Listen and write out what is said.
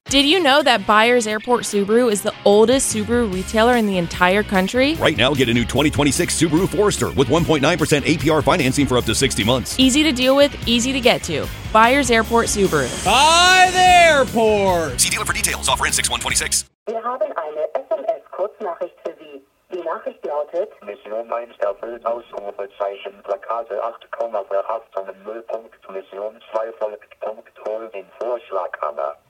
Did you know that Byers Airport Subaru is the oldest Subaru retailer in the entire country? Right now, get a new 2026 Subaru Forester with 1.9% APR financing for up to 60 months. Easy to deal with, easy to get to. Byers Airport Subaru. By the airport! See dealer for details. Offer ends 6/126. Wir haben eine SMS-Kurznachricht für Sie. Die Nachricht lautet: Mission 1 erfüllt, Ausrufezeichen, Plakate 8, verhaftung, Nullpunkt, Mission 2 folgt, Punkt, hol den Vorschlaghammer.